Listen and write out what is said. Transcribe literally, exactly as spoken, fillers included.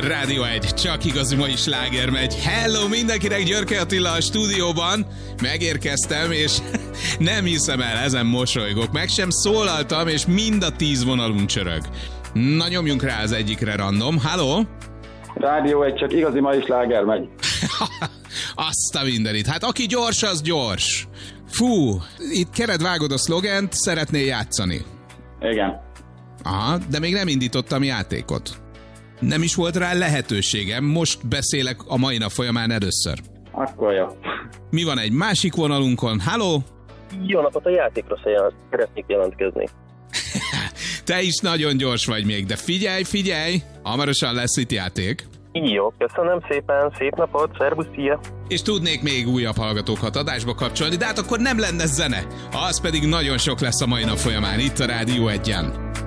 Rádió egy, csak igazi mai sláger megy. Hello mindenkinek, Györke Attila a stúdióban. Megérkeztem, és nem hiszem el, ezen mosolygok. Meg sem szólaltam, és mind a tíz vonalunk csörög. Na, nyomjunk rá az egyikre random. Halló? Rádió egy, csak igazi mai sláger megy. Azt a mindenit. Hát aki gyors, az gyors. Fú, itt keretvágod a szlogent, szeretnél játszani. Igen. Aha, de még nem indítottam játékot. Nem is volt rá lehetőségem, most beszélek a mai nap folyamán először. Akkor jó. Mi van egy másik vonalunkon? Halló? Jó napot, a játékra szeretnék jelentkezni. Te is nagyon gyors vagy még, de figyelj, figyelj! Hamarosan lesz itt játék. Jó, köszönöm szépen, szép napot, szervusz, szia! És tudnék még újabb hallgatókat adásba kapcsolni, de hát akkor nem lenne zene. Az pedig nagyon sok lesz a mai nap folyamán, itt a Rádió egyen.